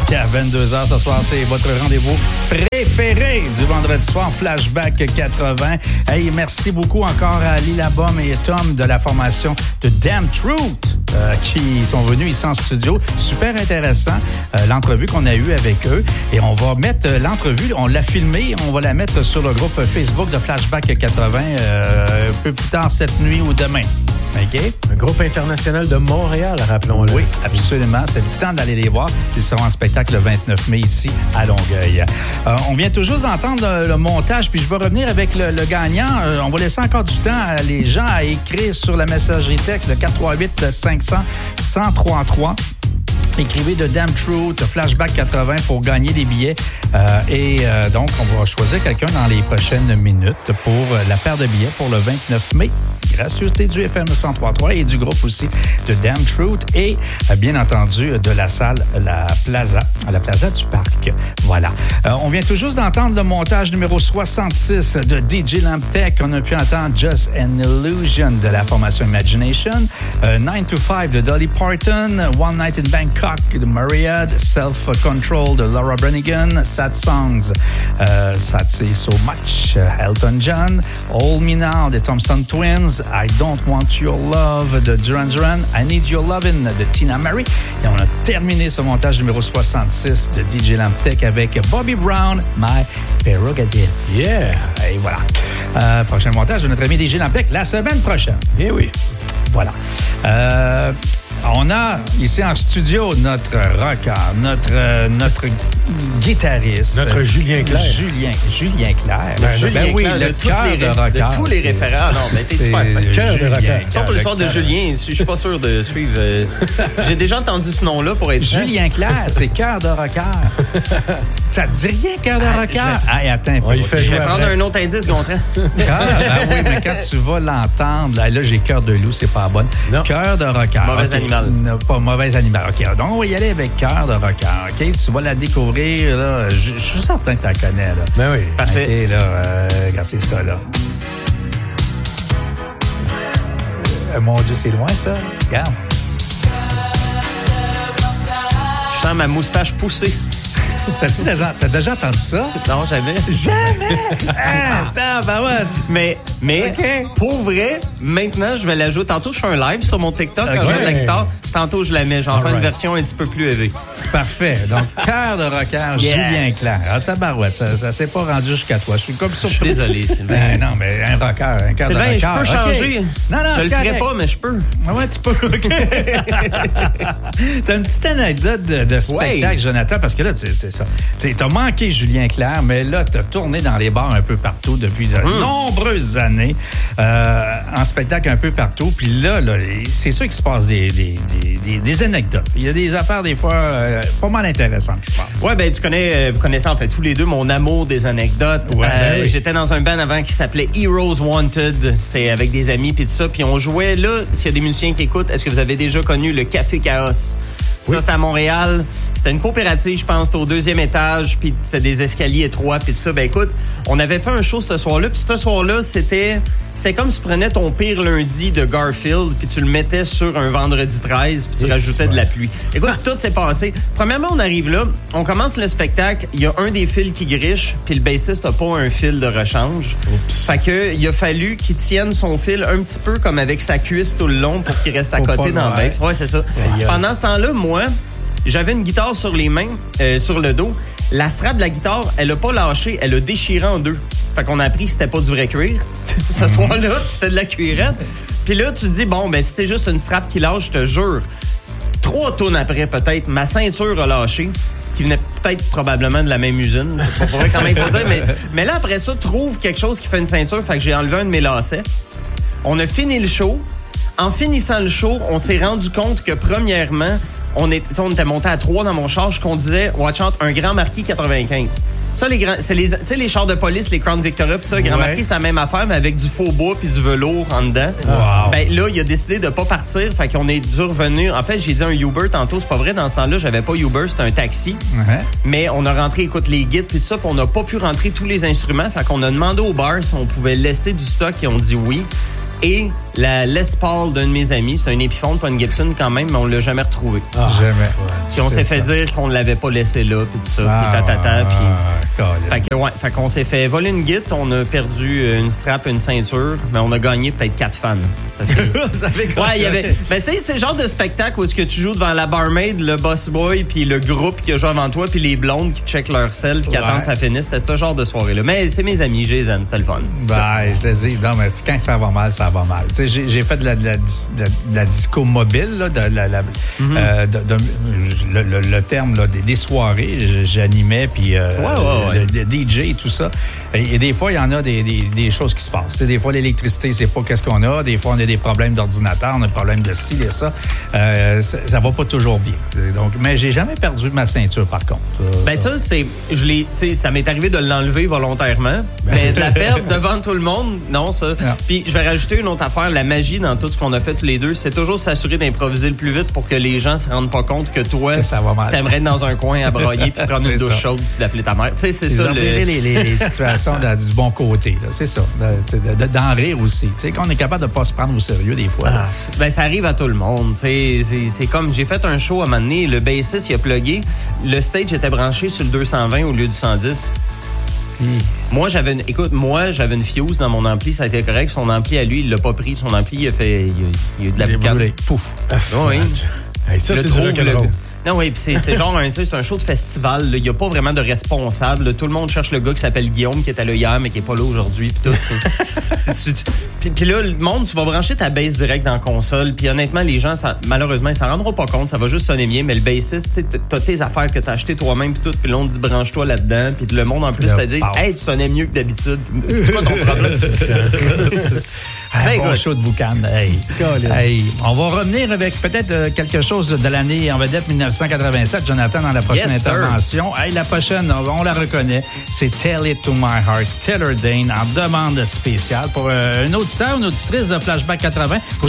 jusqu'à 22h ce soir. C'est votre rendez-vous préféré du vendredi soir, Flashback 80. Hey, merci beaucoup encore à Lila Bum et Tom de la formation de Damn Truth qui sont venus ici en studio. Super intéressant, l'entrevue qu'on a eue avec eux. Et on va mettre l'entrevue, on l'a filmée, on va la mettre sur le groupe Facebook de Flashback 80 un peu plus tard cette nuit ou demain. OK? Un groupe international de Montréal, rappelons-le. Oui, absolument. C'est le temps d'aller les voir. Ils seront en spectacle le 29 mai ici à Longueuil. On vient tout juste d'entendre le montage, puis je vais revenir avec le gagnant. On va laisser encore du temps à les gens à écrire sur la messagerie texte, le 438-500-1033. Écrivez de Damn Truth, Flashback 80 pour gagner des billets. Donc, on va choisir quelqu'un dans les prochaines minutes pour la paire de billets pour le 29 mai. Gracieuseté du FM 103.3 et du groupe aussi de Damn Truth et bien entendu de la salle La Plaza du Parc. Voilà. On vient tout juste d'entendre le montage numéro 66 de DJ Lamptech. On a pu entendre Just an Illusion de la formation Imagination, 9 to 5 de Dolly Parton, One Night in Bangkok de Myriad, Self Control de Laura Branigan, Sad Songs, Sad Say So Much, Elton John, Hold Me Now de Thompson Twins, I Don't Want Your Love de Duran Duran, I Need Your Lovin' de Tina Mary. Et on a terminé ce montage numéro 66 de DJ Lamptech avec Bobby Brown, My Prerogative. Yeah! Et voilà. Prochain montage de notre ami DJ Lamptech la semaine prochaine. Eh oui. Voilà. On a ici en studio notre rocker, notre guitariste. Notre Julien Clerc. Julien Clerc. Julien oui, Clerc, le cœur de rocker. De tous les référents. Non, mais t'es super fan. Cœur de rocker. Sauf pour l'histoire de Julien, je suis pas sûr de suivre. J'ai déjà entendu ce nom-là pour être Julien Clerc, c'est cœur de rocker. Ça te dit rien, cœur de rocker? Attends. Ouais, il fait je jouer vais prendre un autre indice, Gontran. Oui, mais quand tu vas l'entendre, là j'ai cœur de loup, c'est pas bonne. Cœur de rocker. Mauvais animal. Non, pas mauvais animal. OK, donc on va y aller avec cœur de rocker. OK, tu vas la découvrir, là. Je suis certain que tu la connais, là. Ben oui. Parfait. OK, là, regarde, c'est ça, là. Mon Dieu, c'est loin, ça. Regarde. Je sens ma moustache pousser. T'as déjà entendu ça? Non, jamais. Jamais! Ben ouais. Mais okay. Pour vrai, maintenant, je vais la jouer. Tantôt, je fais un live sur mon TikTok quand je joue de la guitare. Tantôt, je la mets. J'en fais une version un petit peu plus élevée. Parfait. Donc, cœur de rocker, Julien Clerc. Ah, tabarouette, ça s'est pas rendu jusqu'à toi. Je suis comme surpris. Je suis désolé, Sylvain. Non, mais un cœur de rocker. Sylvain, je peux changer. Okay. Non, je le ferai pas, mais je peux. Ouais, tu peux. OK. T'as une petite anecdote de spectacle, Jonathan, parce que là, c'est ça. T'as manqué Julien Clerc, mais là, t'as tourné dans les bars un peu partout depuis de nombreuses années, en spectacle un peu partout. Puis là, c'est sûr qu'il se passe des anecdotes. Il y a des affaires, des fois, pas mal intéressantes qui se passent. Ouais, ben, vous connaissez en fait tous les deux mon amour des anecdotes. Ouais, oui. J'étais dans un band avant qui s'appelait Heroes Wanted. C'était avec des amis puis tout ça. Puis on jouait là, s'il y a des musiciens qui écoutent, est-ce que vous avez déjà connu le Café Chaos? Ça, c'était à Montréal. C'était une coopérative, je pense. C'était au 2e étage, puis c'était des escaliers étroits, puis tout ça. Ben écoute, on avait fait un show ce soir-là, puis ce soir-là, c'était comme si tu prenais ton pire lundi de Garfield, puis tu le mettais sur un vendredi 13, puis tu rajoutais de la pluie. Écoute, tout s'est passé. Premièrement, on arrive là, on commence le spectacle, il y a un des fils qui griche, puis le bassiste n'a pas un fil de rechange. Oups. Fait que il a fallu qu'il tienne son fil un petit peu comme avec sa cuisse tout le long pour qu'il reste à côté dans la baisse. Ouais, c'est ça. Pendant ce temps-là, moi, j'avais une guitare sur les mains, sur le dos. La strap de la guitare, elle a pas lâché, elle a déchiré en deux. Fait qu'on a appris que c'était pas du vrai cuir ce soir-là, c'était de la cuirette. Puis là, tu te dis, bon, ben si c'est juste une strap qui lâche, je te jure, 3 tonnes après peut-être, ma ceinture a lâché, qui venait peut-être probablement de la même usine. Pas vrai quand même, faut dire. Mais là, après ça, trouve quelque chose qui fait une ceinture, fait que j'ai enlevé un de mes lacets. On a fini le show. En finissant le show, on s'est rendu compte que premièrement, on était monté à 3 dans mon char, je conduisais, watch out, un Grand Marquis 95. Ça, c'est les chars de police, les Crown Victoria, pis ça, Grand Marquis, c'est la même affaire, mais avec du faux bois puis du velours en dedans. Wow. Ben là, il a décidé de pas partir, fait qu'on est dû revenir. En fait, j'ai dit un Uber tantôt, c'est pas vrai, dans ce temps-là, j'avais pas Uber, c'était un taxi. Mais on a rentré, écoute, les guides puis tout ça, puis on n'a pas pu rentrer tous les instruments, fait qu'on a demandé au bar si on pouvait laisser du stock et on dit oui. Et la Les Paul d'un de mes amis. C'est un Epiphone, pas une Gibson quand même, mais on l'a jamais retrouvé. Jamais. Puis on s'est fait dire qu'on l'avait pas laissé là, puis tout ça, puis tatata, puis... Fait qu'on s'est fait voler une guitare, on a perdu une strap, une ceinture, mais on a gagné peut-être 4 fans. Parce que... Ça fait quoi? Ouais, il y avait... Mais c'est le genre de spectacle où est-ce que tu joues devant la barmaid, le boss boy, puis le groupe qui a joué avant toi, puis les blondes qui checkent leur sel, puis qui attendent que ça finisse. C'était ce genre de soirée-là. Mais c'est mes amis, je les aime, c'était le fun. Je te dis, non, mais quand ça va mal, ça va mal. Tu sais, j'ai fait de la disco mobile, là, le terme là, des soirées. J'animais, puis le DJ et tout ça. Et des fois, il y en a des choses qui se passent. T'sais, des fois, l'électricité, c'est pas qu'est-ce qu'on a. Des fois, on a des problèmes d'ordinateur, on a des problèmes de ci et ça. Ça va pas toujours bien. Donc, mais j'ai jamais perdu ma ceinture, par contre. Ça m'est arrivé de l'enlever volontairement, mais de la perdre devant tout le monde, non, ça. Non. Puis, je vais rajouter une autre affaire. La magie dans tout ce qu'on a fait tous les deux, c'est toujours s'assurer d'improviser le plus vite pour que les gens se rendent pas compte que toi, t'aimerais être dans un coin à broyer puis prendre une douche chaude puis d'appeler ta mère. Tu sais, c'est ça. Les situations du bon côté, là. C'est ça. D'en rire aussi. Tu sais, qu'on est capable de pas se prendre au sérieux des fois. Ça arrive à tout le monde. C'est comme, j'ai fait un show à un moment donné, le bassiste, il a plugué. Le stage était branché sur le 220 au lieu du 110. Moi, j'avais une Fuse dans mon ampli, ça a été correct. Son ampli à lui, il l'a pas pris. Son ampli, il a eu de la boucane. Pouf. Oui. Hey, ça, c'est du rock'n'roll. Non, oui, puis c'est genre c'est un show de festival. Il n'y a pas vraiment de responsable. Là. Tout le monde cherche le gars qui s'appelle Guillaume, qui était là hier, mais qui est pas là aujourd'hui. Puis là, le monde, tu vas brancher ta bass direct dans la console. Puis honnêtement, les gens, malheureusement, ils s'en rendront pas compte. Ça va juste sonner bien. Mais le bassiste, tu sais, t'as tes affaires que t'as achetées toi-même, puis tout. Puis l'on te dit, branche-toi là-dedans. Puis le monde, en plus, te dit, hey, tu sonnais mieux que d'habitude. C'est quoi ton problème? Bon show de boucan. Hey. On va revenir avec peut-être quelque chose de l'année en vedette 1987, Jonathan, dans la prochaine intervention. Hey, la prochaine, on la reconnaît. C'est Tell It to My Heart, Taylor Dayne, en demande spéciale pour un auditeur, une auditrice de Flashback 80.